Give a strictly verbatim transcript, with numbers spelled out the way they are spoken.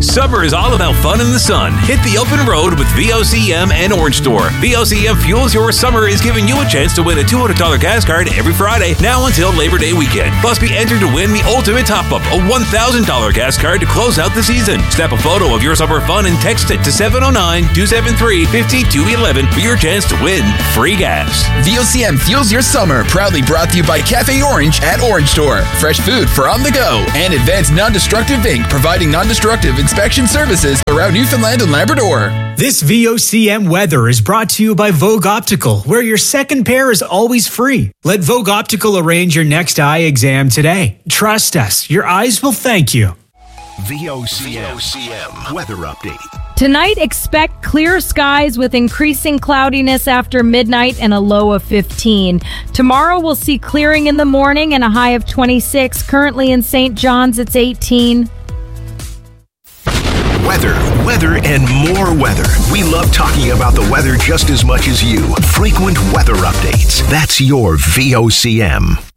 Summer is all about fun in the sun. Hit the open road with V O C M and Orange Store. V O C M Fuels Your Summer is giving you a chance to win a two hundred dollars gas card every Friday, now until Labor Day weekend. Plus, be entered to win the ultimate top-up, a one thousand dollars gas card to close out the season. Snap a photo of your summer fun and text it to seven oh nine, two seven three, five two one one for your chance to win free gas. V O C M Fuels Your Summer, proudly brought to you by Cafe Orange at Orange Store. Fresh food for on the go. And Advanced Non-Destructive Incorporated, providing non-destructive inspection services around Newfoundland and Labrador. This V O C M weather is brought to you by Vogue Optical, where your second pair is always free. Let Vogue Optical arrange your next eye exam today. Trust us, your eyes will thank you. V O C M weather update. Tonight, expect clear skies with increasing cloudiness after midnight and a low of fifteen. Tomorrow, we'll see clearing in the morning and a high of twenty-six. Currently in Saint John's, it's eighteen. Weather, weather, and more weather. We love talking about the weather just as much as you. Frequent weather updates. That's your V O C M.